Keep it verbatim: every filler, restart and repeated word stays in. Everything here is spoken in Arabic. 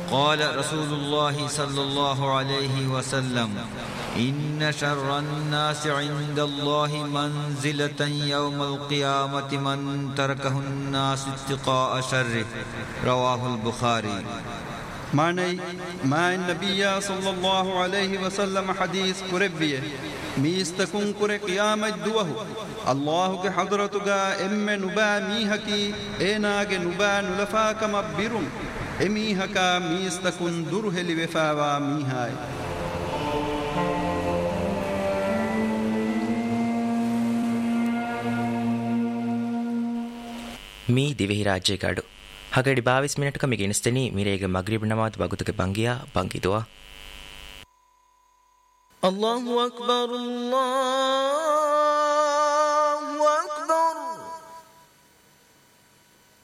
قال رسول الله صلى الله عليه وسلم إن شر الناس عند الله منزلة يوم القيامة من تركه الناس اتقاء شره. رواه البخاري. معنی ما النبي صلى الله عليه وسلم حديث قربيه ميستكون قر قيامت دوه الله کے حضرتگا ام نبا میحکی ایناگ نبا نلفا کم بیرم امیحکا میستکون درہلی وفاوا میحائے. ಮೀ ದಿವೆಹಿ ರಾಜ್ಯಗಾಡು ಹಗಡಿ ಬಾವಿಸ್ ಮಿನಿಟ್ಕ ಮಿಗಿಣಿಸ್ತೇನಿ ಮೀರೇಗ ಮಗ್ರಿಬ್ ನಮಾಜ್ ಬಗುತಕ್ಕೆ ಬಂಗಿಯಾ ಬಂಗಿದುವ. الله أكبر الله